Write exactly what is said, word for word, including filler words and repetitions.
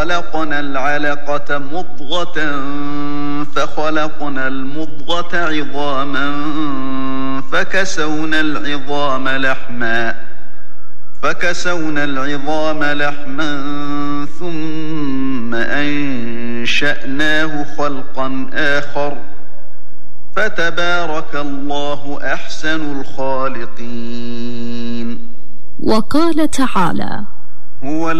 خلقنا العلقة مضغة فخلقنا المضغة عظاما فكسونا العظام لحما فكسونا العظام لحما ثم أنشأناه خلقا آخر فتبارك الله أحسن الخالقين. وقال تعالى: هو